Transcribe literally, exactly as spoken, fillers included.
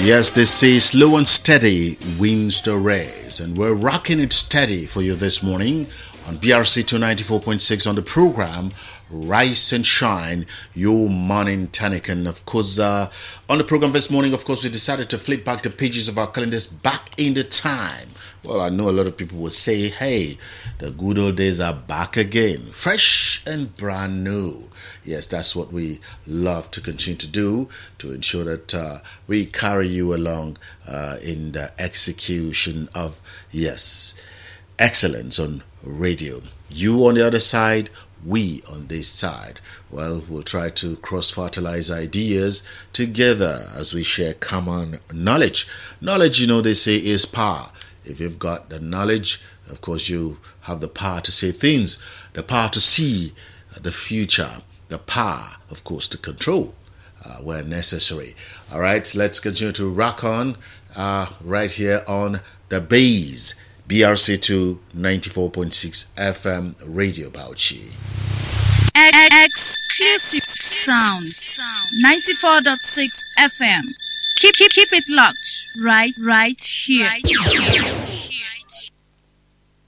Yes, this is Slow and Steady wins the race, and we're rocking it steady for you this morning on B R C two ninety-four point six on the program Rise and Shine, your morning tonic. And of course, uh, on the program this morning, of course, we decided to flip back the pages of our calendars back in the time. Well, I know a lot of people will say, hey, the good old days are back again, fresh and brand new. Yes, that's what we love to continue to do, to ensure that uh, we carry you along uh, in the execution of, yes, excellence on radio. You on the other side, we on this side. Well, we'll try to cross-fertilize ideas together as we share common knowledge. Knowledge, you know, they say is power. If you've got the knowledge, of course, you have the power to say things, the power to see the future, the power, of course, to control uh, where necessary. All right, so let's continue to rock on uh, right here on the base, B R C two ninety-four point six F M Radio Bauchi. Exclusive sound, ninety-four point six F M. Keep, keep, keep it locked right, right here. Right here.